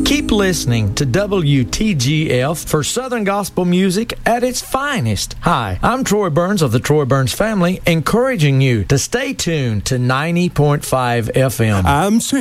Keep listening to WTGF for Southern gospel music at its finest. Hi, I'm Troy Burns of the Troy Burns family, encouraging you to stay tuned to 90.5 FM. I'm